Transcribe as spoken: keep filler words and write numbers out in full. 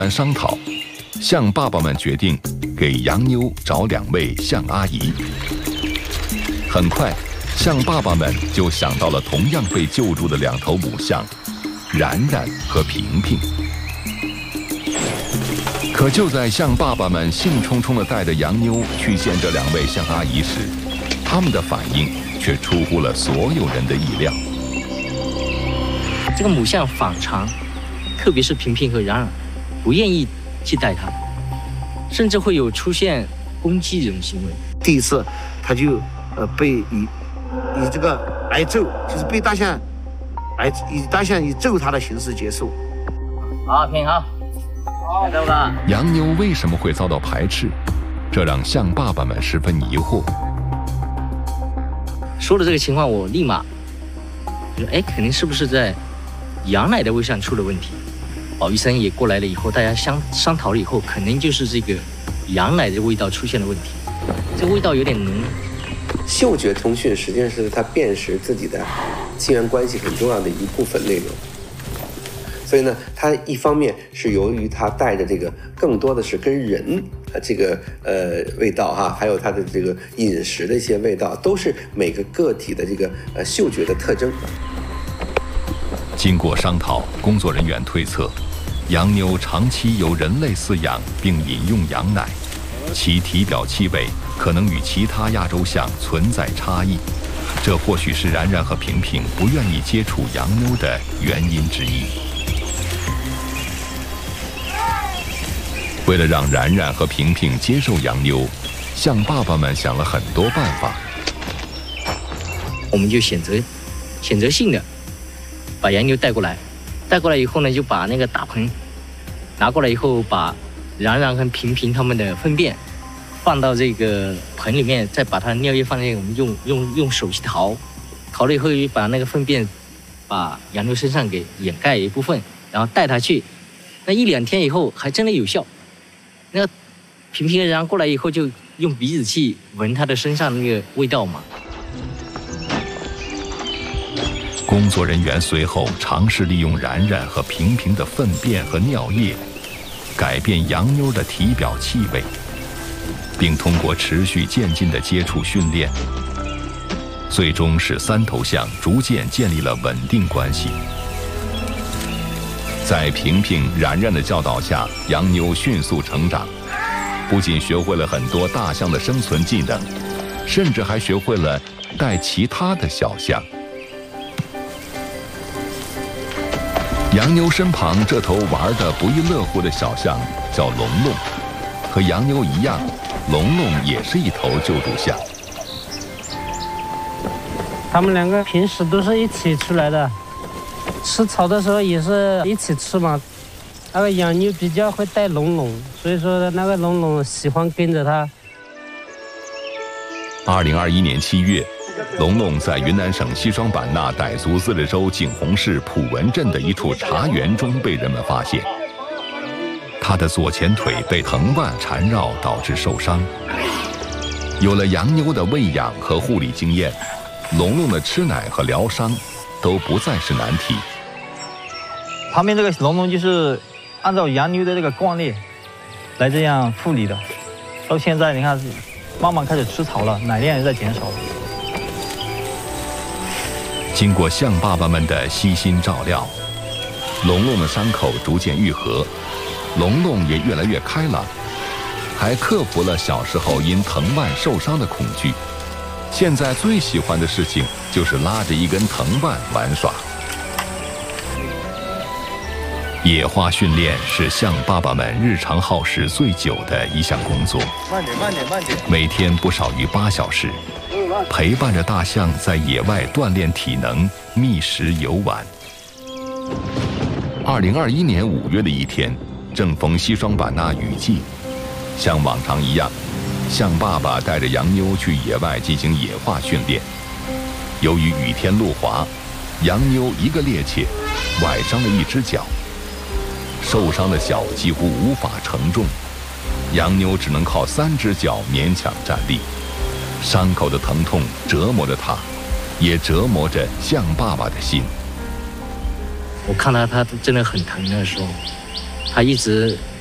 商讨，象爸爸们决定给洋妞找两位象阿姨。很快，象爸爸们就想到了同样被救助的两头母象，冉冉和平平。可就在象爸爸们兴冲冲地带着洋妞去见这两位象阿姨时，他们的反应却出乎了所有人的意料。 这个母象反常，特别是平平和冉冉，不愿意去带它，甚至会有出现攻击这种行为。 第一次，他就呃被以以这个挨揍，就是被大象挨以大象以揍他的形式结束。 好，平好。走吧。 洋妞为什么会遭到排斥？这让象爸爸们十分疑惑。 说了这个情况，我立马就说：“哎，肯定是不是在羊奶的味上出了问题？”保医生也过来了以后，大家商商讨了以后，肯定就是这个羊奶的味道出现了问题。这个味道有点浓。 嗅觉通讯实际上是它辨识自己的亲缘关系很重要的一部分内容。所以呢，它一方面是由于它带着这个更多的是跟人啊这个呃味道哈、啊，还有它的这个饮食的一些味道，都是每个个体的这个呃嗅觉的特征。 经过商讨，工作人员推测，洋妞长期由人类饲养并饮用羊奶，其体表气味可能与其他亚洲象存在差异，这或许是冉冉和平平不愿意接触洋妞的原因之一。为了让冉冉和平平接受洋妞，象爸爸们想了很多办法。 我们就选择选择性的把洋妞带过来，带过来以后呢，就把那个大盆拿过来以后，把冉冉和平平他们的粪便放到这个盆里面，再把它尿液放进去，我们用用用手去淘，淘了以后把那个粪便把洋妞身上给掩盖一部分，然后带它去。那一两天以后还真的有效。那个平平然后过来以后，就用鼻子去闻它的身上那个味道嘛。 工作人员随后尝试利用冉冉和平平的粪便和尿液，改变洋妞的体表气味，并通过持续渐进的接触训练，最终使三头象逐渐建立了稳定关系。在平平、冉冉的教导下，洋妞迅速成长，不仅学会了很多大象的生存技能，甚至还学会了带其他的小象。洋妞身旁这头玩得不亦乐乎的小象叫龙龙，和洋妞一样，龙龙也是一头救助象。 他们两个平时都是一起出来的。吃草的时候也是一起吃嘛，那个洋妞比较会带龙龙，所以说那个龙龙喜欢跟着它。 二零二一年七月，龙龙在云南省西双版纳傣族自治州景洪市普文镇的一处茶园中被人们发现，它的左前腿被藤蔓缠绕，导致受伤。有了洋妞的喂养和护理经验，龙龙的吃奶和疗伤都不再是难题。 旁边这个龙龙就是按照洋妞的这个惯例来这样护理的，到现在你看慢慢开始吃草了，奶量也在减少了。 经过象爸爸们的悉心照料，龙龙的伤口逐渐愈合，龙龙也越来越开朗，还克服了小时候因藤蔓受伤的恐惧。现在最喜欢的事情就是拉着一根藤蔓玩耍。野化训练是象爸爸们日常耗时最久的一项工作， 慢点，慢点，慢点。 每天不少于八小时，陪伴着大象在野外锻炼体能、觅食游玩。二零二一年五月的一天，正逢西双版纳雨季，像往常一样，象爸爸带着洋妞去野外进行野化训练。由于雨天路滑，洋妞一个趔趄，崴伤了一只脚。受伤的脚几乎无法承重，洋妞只能靠三只脚勉强站立。伤口的疼痛折磨着她，也折磨着象爸爸的心。 我看到他真的很疼的时候， 它一直